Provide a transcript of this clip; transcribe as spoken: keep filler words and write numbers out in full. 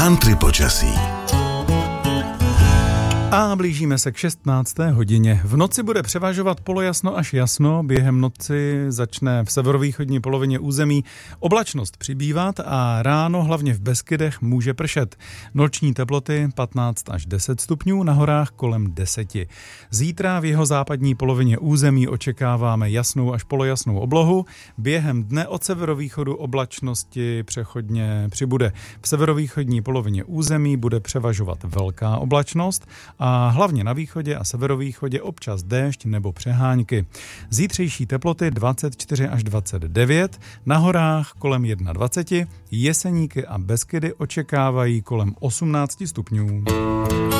Country počasí. A blížíme se k šestnácté hodině. V noci bude převažovat polojasno až jasno, během noci začne v severovýchodní polovině území oblačnost přibývat a ráno hlavně v Beskydech může pršet. Noční teploty patnáct až deset stupňů, na horách kolem deset. Zítra v jeho západní polovině území očekáváme jasnou až polojasnou oblohu. Během dne od severovýchodu oblačnosti přechodně přibude. V severovýchodní polovině území bude převažovat velká oblačnost a hlavně na východě a severovýchodě občas déšť nebo přehánky. Zítřejší teploty dvacet čtyři až dvacet devět, na horách kolem dvacet jedna, Jeseníky a Beskydy očekávají kolem osmnáct stupňů.